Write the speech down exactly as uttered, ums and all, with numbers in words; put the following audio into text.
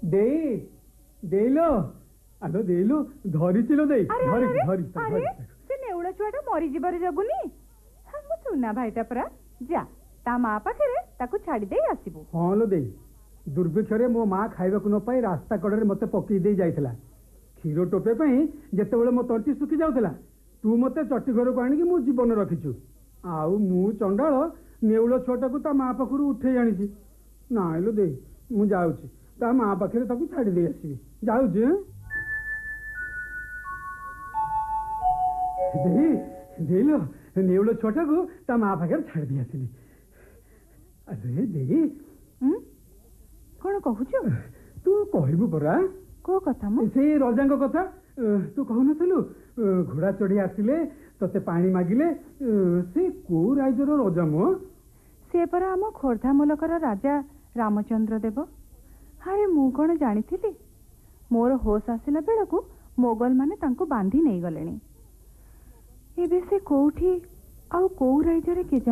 ଦେଇ ଦେଇଲୋ ଆଲୋ ଦେଇଲୋ ଧରିଚିଲୋ ଦେଇ ଧରି ଧରି ଆରେ ସେ ନେଉଳ ଛୁଆଟା ମରିଯିବାରେ ଜଗୁନି। ମୋ ସୁନା ଭାଇଟା ପରା। ଯା ତା ମା ପାଖରେ ତାକୁ ଛାଡ଼ି ଦେଇ ଆସିବୁ। ହଁ ଲୋ ଦେଇ ଦୁର୍ଭିକ୍ଷରେ ମୋ ମା ଖାଇବାକୁ ନ ପାଇ ରାସ୍ତା କଡ଼ରେ ମୋତେ ପକେଇ ଦେଇ ଯାଇଥିଲା। କ୍ଷୀର ଟୋପେ ପାଇଁ ଯେତେବେଳେ ମୋ ତଣ୍ଟି ଶୁଖି ଯାଉଥିଲା ତୁ ମୋତେ ଚଟି ଘରକୁ ଆଣିକି ମୋ ଜୀବନ ରଖିଛୁ। ଆଉ ମୁଁ ଚଣ୍ଡାଳ ନେଉଳ ଛୁଆଟାକୁ ତା ମା ପାଖରୁ ଉଠେଇ ଆଣିଛି। ନାଇଁ ଲୋ ଦେଇ ମୁଁ ଯାଉଛି ତା ମା ପାଖରେ ତାକୁ ଛାଡ଼ି ଦେଇ ଆସିବି। ଯାଉଛି ଦେଇ ଦେଇଲୋ ନେଉଳ ଛୁଆଟାକୁ ତା ମା ପାଖରେ ଛାଡ଼ି ଦେଇ ଆସିଲି। ଆରେ ଦେଇ କ'ଣ କହୁଛୁ? ତୁ କହିବୁ ପରା। କୋଉ କଥା? ସେଇ ରଜାଙ୍କ କଥା ତୁ କହୁନଥିଲୁ ଘୋଡ଼ା ଚଢ଼ି ଆସିଲେ ତତେ ପାଣି ମାଗିଲେ ସେ କୋଉ ରାଜ୍ୟର ରଜା ମୋ? ସେ ପରା ଆମ ଖୋର୍ଦ୍ଧା ମୁଲକର ରାଜା ରାମଚନ୍ଦ୍ର ଦେବ। ଆରେ ମୁଁ କ'ଣ ଜାଣିଥିଲି? ମୋର ହୋସ ଆସିଲା ବେଳକୁ ମୋଗଲ ମାନେ ତାଙ୍କୁ ବାନ୍ଧି ନେଇଗଲେଣି। ଏବେ ସେ କୋଉଠି ଆଉ କୋଉ ରାଜ୍ୟରେ କେଜାଣି